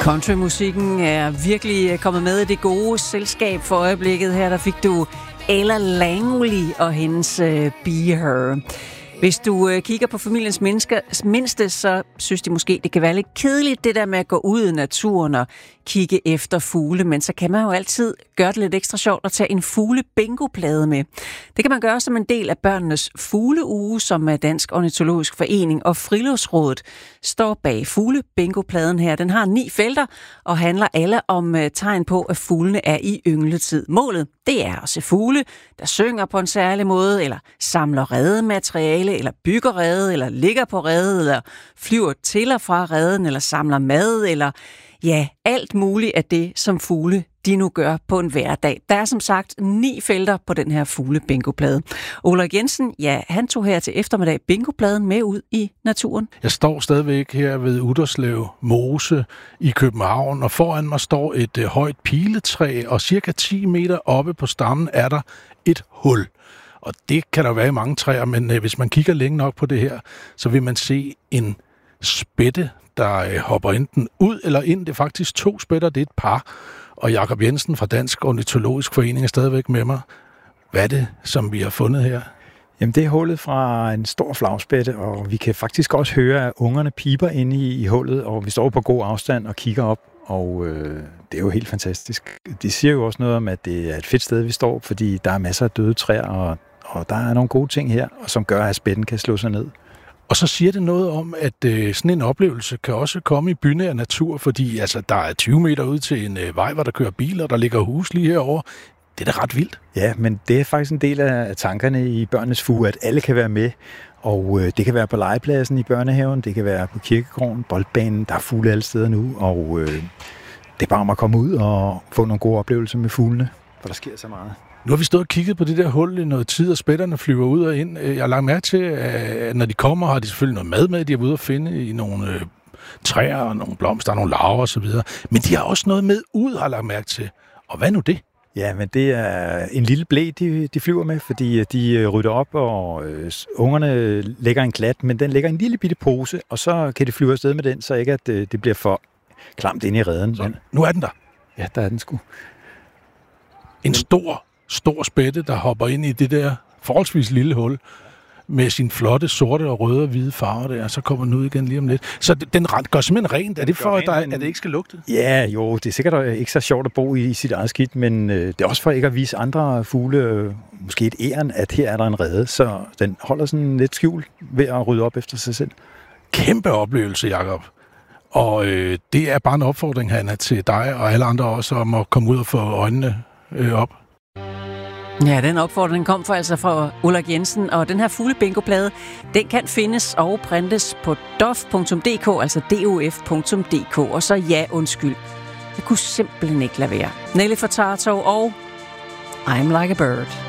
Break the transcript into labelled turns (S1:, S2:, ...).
S1: Countrymusikken er virkelig kommet med i det gode selskab for øjeblikket. Her der fik du Ella Langley og hendes Be Her. Hvis du kigger på familiens mindste, så synes de måske, det kan være lidt kedeligt, det der med at gå ud i naturen og kigge efter fugle, men så kan man jo altid gøre det lidt ekstra sjovt at tage en fugle-bingo-plade med. Det kan man gøre som en del af børnenes fugleuge, som er Dansk Ornitologisk Forening og Friluftsrådet står bag fugle-bingo-pladen her. Den har 9 felter og handler alle om tegn på, at fuglene er i yngletid. Målet, det er at se fugle, der synger på en særlig måde, eller samler redemateriale, eller bygger rede, eller ligger på rede, eller flyver til og fra reden, eller samler mad, eller ja, alt muligt af det, som fugle de nu gør på en hverdag. Der er som sagt 9 felter på den her fugle-bingo-plade. Ulrik Jensen, ja, han tog her til eftermiddag bingo-pladen med ud i naturen.
S2: Jeg står stadigvæk her ved Utterslev Mose i København, og foran mig står et højt piletræ, og cirka 10 meter oppe på stammen er der et hul. Og det kan der være i mange træer, men hvis man kigger længe nok på det her, så vil man se en spætte, der hopper enten ud eller ind. Det er faktisk 2 spætter, det er et par. Og Jakob Jensen fra Dansk Ornitologisk Forening er stadigvæk med mig. Hvad er det, som vi har fundet her?
S3: Jamen, det er hullet fra en stor flagspætte, og vi kan faktisk også høre, at ungerne piber inde i hullet, og vi står på god afstand og kigger op, og det er jo helt fantastisk. Det siger jo også noget om, at det er et fedt sted, vi står, fordi der er masser af døde træer, og der er nogle gode ting her, som gør, at spætten kan slå sig ned.
S2: Og så siger det noget om, at sådan en oplevelse kan også komme i bynær natur, fordi altså, der er 20 meter ud til en vej, hvor der kører biler, der ligger hus lige herovre. Det er da ret vildt.
S3: Ja, men det er faktisk en del af tankerne i børnenes fuge, at alle kan være med. Og det kan være på legepladsen i børnehaven, det kan være på kirkegården, boldbanen, der er fugle alle steder nu. Og det er bare om at komme ud og få nogle gode oplevelser med fuglene, for der sker så meget.
S2: Nu har vi stået og kigget på det der hul i noget tid, og spætterne flyver ud og ind. Jeg har lagt mærke til, at når de kommer, har de selvfølgelig noget mad med, de er ude at finde i nogle træer og nogle blomster, og nogle larver osv. Men de har også noget med ud, har jeg lagt mærke til. Og hvad nu det?
S3: Ja, men det er en lille blæ, de flyver med, fordi de rydder op, og ungerne lægger en klat, men den lægger en lille bitte pose, og så kan de flyve afsted med den, så ikke at det bliver for klamt ind i reden.
S2: Så, nu er den der.
S3: Ja, der er den sgu.
S2: En stor spætte, der hopper ind i det der forholdsvis lille hul med sin flotte sorte og røde og hvide farver der, og så kommer den ud igen lige om lidt. Så den gør simpelthen rent. Er det for, at det ikke skal lugte?
S3: Ja, jo, det er sikkert ikke så sjovt at bo i sit eget skidt, men det er også for ikke at vise andre fugle, måske et æren, at her er der en rede, så den holder sådan lidt skjult ved at rydde op efter sig selv.
S2: Kæmpe oplevelse, Jakob. Og det er bare en opfordring, Hanna, til dig og alle andre også, om at komme ud og få øjnene op.
S1: Ja, den opfordring kom fra Ulrik Jensen, og den her fuglebingo-plade, den kan findes og printes på dof.dk, altså dof.dk, og så ja, undskyld. Jeg kunne simpelthen ikke lade være. Nelly Furtado og I'm Like a Bird.